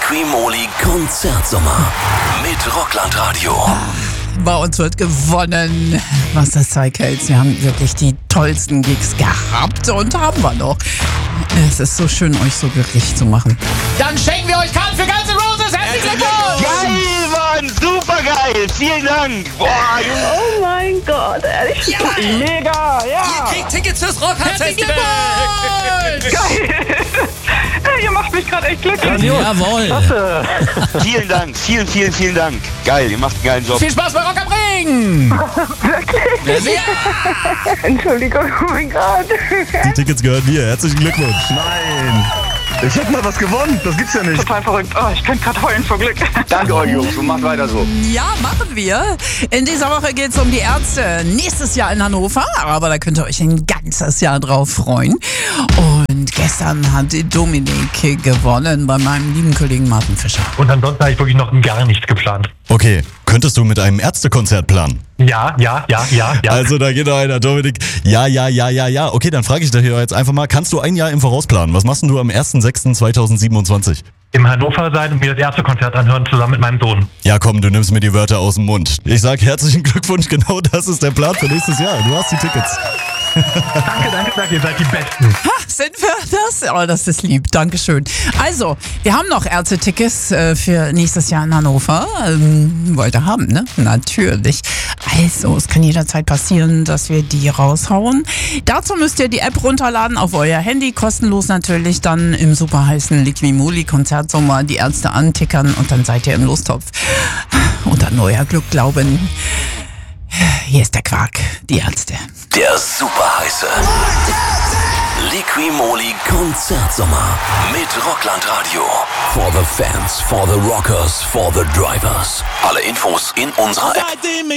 Liquimoli Konzertsommer mit Rockland-Radio. Bei uns wird gewonnen, was das Zeug hält. Wir haben wirklich die tollsten Gigs gehabt und haben wir noch. Es ist so schön, euch so gerecht zu machen. Dann schenken wir euch Karten für Guns N' Roses. Herzlichen Glückwunsch! Geil, Mann! Super geil! Vielen Dank! Boah, Junge! Oh mein Gott, ehrlich? Ja, Mega, ja! ihr kriegt Tickets fürs Rockhard-Festival! Geil! Ey, ihr macht mich gerade echt glücklich. Jawohl! Vielen Dank, vielen Dank. Geil, ihr macht einen geilen Job. Viel Spaß bei Rock am Ring! Wirklich? Ja. Entschuldigung, oh mein Gott. Die Tickets gehören dir. Herzlichen Glückwunsch. Nein! Ich hätte mal was gewonnen, das gibt's ja nicht. Total verrückt. Oh, ich könnte gerade heulen vor Glück. Danke euch, Jungs, und macht weiter so. Ja, machen wir. In dieser Woche geht es um die Ärzte. Nächstes Jahr in Hannover, aber da könnt ihr euch ein ganzes Jahr drauf freuen. Und gestern hat Dominik gewonnen bei meinem lieben Kollegen Martin Fischer. Und ansonsten habe ich wirklich noch gar nichts geplant. Okay, könntest du mit einem Ärztekonzert planen? Ja. Also da geht noch einer, Dominik. Ja. Okay, dann frage ich dich jetzt einfach mal, kannst du ein Jahr im Voraus planen? Was machst denn du am 1.6.2027? Im Hannover sein und mir das erste Konzert anhören, zusammen mit meinem Sohn. Ja komm, du nimmst mir die Wörter aus dem Mund. Ich sag herzlichen Glückwunsch, genau das ist der Plan für nächstes Jahr. Du hast die Tickets. Danke, ihr seid die Besten. Ha, sind wir das? Oh, das ist lieb. Dankeschön. Also, wir haben noch Ärzte-Tickets für nächstes Jahr in Hannover. Wollt ihr haben, ne? Natürlich. Also, es kann jederzeit passieren, dass wir die raushauen. Dazu müsst ihr die App runterladen auf euer Handy. Kostenlos natürlich. Dann im super heißen Liquimoli Konzertsommer die Ärzte antickern und dann seid ihr im Lostopf. Und an euer Glück glauben. Hier ist der Quark, die Ärzte. Der super heiße Liquimoli Konzertsommer mit Rockland-Radio. For the fans, for the rockers, for the drivers. Alle Infos in unserer App.